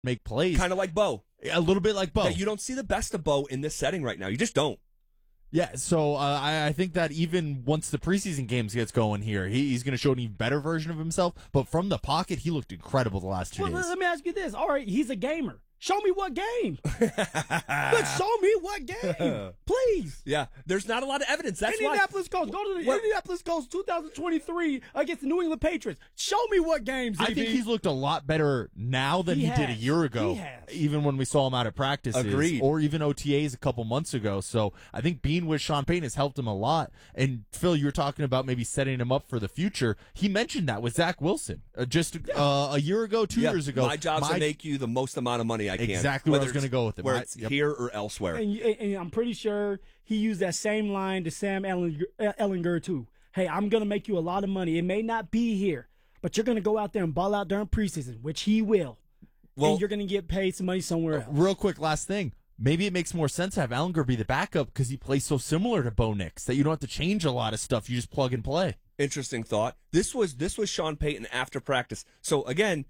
make plays. Kind of like Bo. A little bit like Bo. That you don't see the best of Bo in this setting right now. You just don't. Yeah, so I think that even once the preseason games gets going here, he's going to show an even better version of himself. But from the pocket, he looked incredible the last 2 days. Let me ask you this. All right, he's a gamer. Show me what game. Let's show me what game, please. Yeah, there's not a lot of evidence. That's Indianapolis Colts. Go to the Indianapolis Colts 2023 against the New England Patriots. Show me what games. I think he's looked a lot better now than he did a year ago. He has. Even when we saw him out at practices. Agreed. Or even OTAs a couple months ago. So I think being with Sean Payton has helped him a lot. And Phil, you were talking about maybe setting him up for the future. He mentioned that with Zach Wilson just a year ago, 2 years ago. My job's to make you the most amount of money I can. Exactly where I was going to go with it. Whether it's here or elsewhere. And I'm pretty sure he used that same line to Sam Ellinger too. Hey, I'm going to make you a lot of money. It may not be here, but you're going to go out there and ball out during preseason, which he will. Well, and you're going to get paid some money somewhere else. Real quick, last thing. Maybe it makes more sense to have Ellinger be the backup because he plays so similar to Bo Nix that you don't have to change a lot of stuff. You just plug and play. Interesting thought. This was Sean Payton after practice. So again,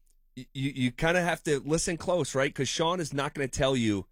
you kind of have to listen close, right? Because Sean is not going to tell you,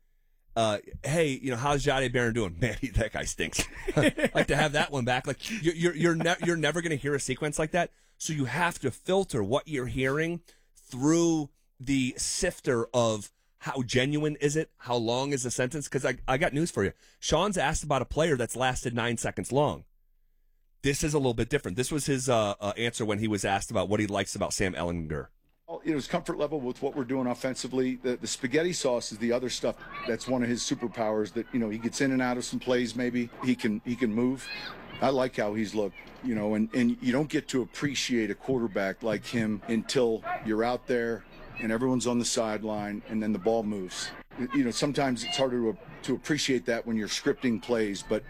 hey, how's Jahdae Barron doing? Man, that guy stinks. Like to have that one back. Like you're never going to hear a sequence like that. So you have to filter what you're hearing through the sifter of how genuine is it? How long is the sentence? Because I got news for you. Sean's asked about a player that's lasted 9 seconds long. This is a little bit different. This was his answer when he was asked about what he likes about Sam Ellinger. His comfort level with what we're doing offensively. The spaghetti sauce is the other stuff. That's one of his superpowers. That he gets in and out of some plays. Maybe he can move. I like how he's looked. And you don't get to appreciate a quarterback like him until you're out there and everyone's on the sideline and then the ball moves. Sometimes it's harder to appreciate that when you're scripting plays. But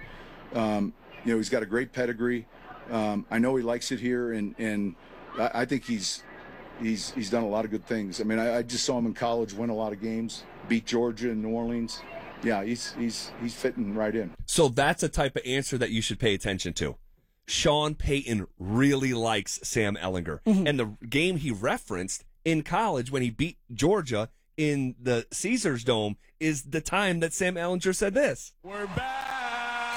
he's got a great pedigree. I know he likes it here, and I think he's done a lot of good things. I mean, I just saw him in college win a lot of games, beat Georgia and New Orleans. Yeah, he's fitting right in. So that's a type of answer that you should pay attention to. Sean Payton really likes Sam Ellinger. Mm-hmm. And the game he referenced in college when he beat Georgia in the Caesars Dome is the time that Sam Ellinger said this. We're back!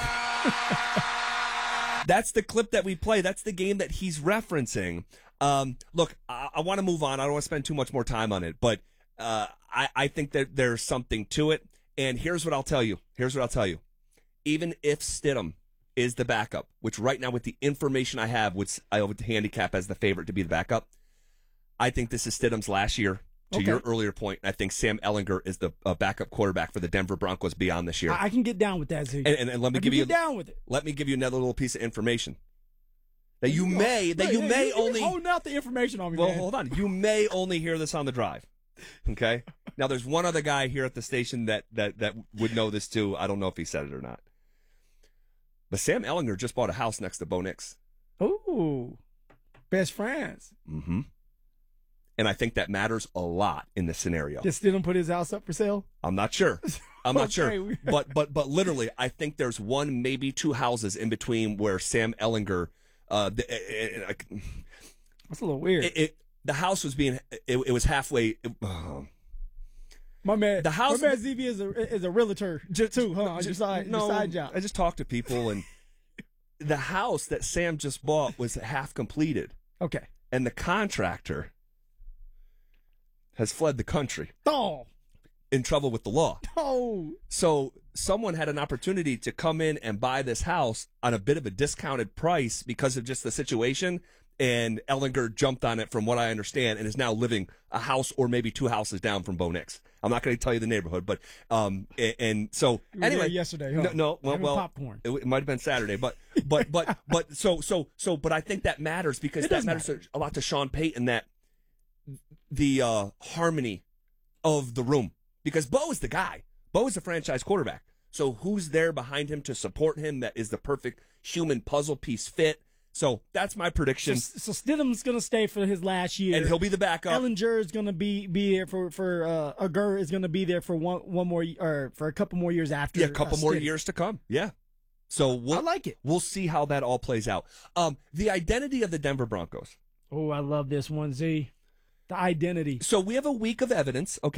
That's the clip that we play. That's the game that he's referencing. Look, I want to move on. I don't want to spend too much more time on it, but I think that there's something to it. And here's what I'll tell you. Even if Stidham is the backup, which right now with the information I have, which I would handicap as the favorite to be the backup, I think this is Stidham's last year. To your earlier point, I think Sam Ellinger is the backup quarterback for the Denver Broncos beyond this year. I can get down with that, Z. And let me give you down with it. Let me give you another little piece of information that you may only holding out the information on me. Well, man. hold on. You may only hear this on the drive. Okay. Now, there's one other guy here at the station that would know this too. I don't know if he said it or not. But Sam Ellinger just bought a house next to Bo Nix. Ooh, best friends. Mm-hmm. And I think that matters a lot in this scenario. Just didn't put his house up for sale? I'm not sure. Not sure. But literally, I think there's one, maybe two houses in between where Sam Ellinger. That's a little weird. The house was it was halfway. My man ZV is a realtor too, huh? Your side job. I just talk to people, and the house that Sam just bought was half completed. Okay. And the contractor has fled the country. Oh. In trouble with the law. Oh. So someone had an opportunity to come in and buy this house on a bit of a discounted price because of just the situation. And Ellinger jumped on it from what I understand and is now living a house or maybe two houses down from Bo Nix. I'm not going to tell you the neighborhood, but, and so you were anyway, there yesterday, huh? No, well, popcorn. It might have been Saturday, but I think that matters because that matters a lot to Sean Payton, that the harmony of the room, because Bo is the guy. Bo is the franchise quarterback. So who's there behind him to support him that is the perfect human puzzle piece fit? So that's my prediction. So Stidham's going to stay for his last year, and he'll be the backup. Ellinger is going to be here for Agur is going to be there for one more or for a couple more years after. Yeah, a couple more years to come. Yeah. So I like it. We'll see how that all plays out. The identity of the Denver Broncos. Oh, I love this one, Z. The identity. So we have a week of evidence, okay?